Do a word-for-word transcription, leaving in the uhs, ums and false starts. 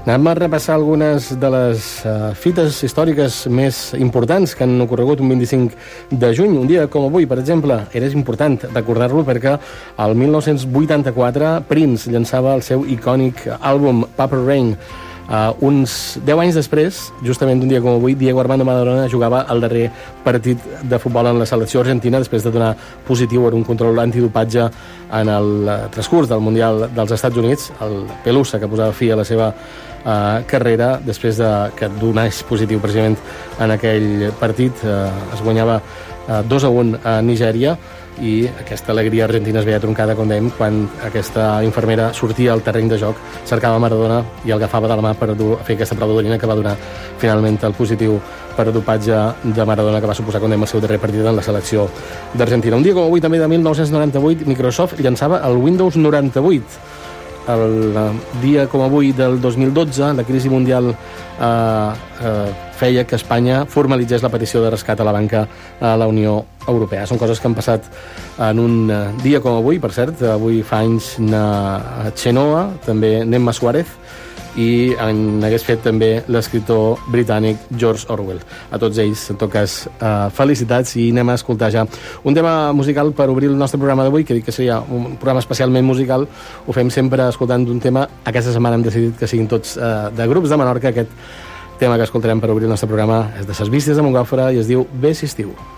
Anem a repassar algunes de les uh, fites històriques més importants que han ocorregut un vint-i-cinc de juny. Un dia com avui, per exemple, era important recordar-lo perquè el mil nou-cents vuitanta-quatre Prince llançava el seu icònic àlbum Purple Rain. Uh, uns deu anys després, justament d'un dia com avui, Diego Armando Maradona jugava el darrer partit de futbol en la selecció argentina després de donar positiu en un control antidopatge en el transcurs del Mundial dels Estats Units, el Pelusa, que posava fi a la seva uh, carrera després de que donés positiu precisament en aquell partit. Uh, es guanyava uh, dos a un a Nigèria, i aquesta alegria argentina es veia troncada, com dèiem, quan aquesta infermera sortia al terreny de joc, cercava Maradona i el agafava de la mà per fer aquesta prova d'orina que va donar finalment el positiu per dopatge de Maradona, que va suposar, com dèiem, el seu darrer partit en la selecció d'Argentina. Un dia com avui, també de mil nou-cents noranta-vuit, Microsoft llançava el Windows noranta-vuit. El dia com avui del dos mil dotze, la crisi mundial eh, eh, feia que Espanya formalitzés la petició de rescat a la banca a la Unió Europea. Són coses que han passat en un dia com avui, per cert. Avui fa anys na Chenoa, també Nemma Suárez, i en hagués fet també l'escriptor britànic George Orwell. A tots ells, en tot cas, eh, felicitats, i anem a escoltar ja un tema musical per obrir el nostre programa d'avui, que dic que seria un programa especialment musical. Ho fem sempre escoltant un tema. Aquesta setmana hem decidit que siguin tots eh, de grups de Menorca. Aquest tema que escoltarem per obrir el nostre programa és de Ses Vistes de Montgòfora i es diu Bé si estiu.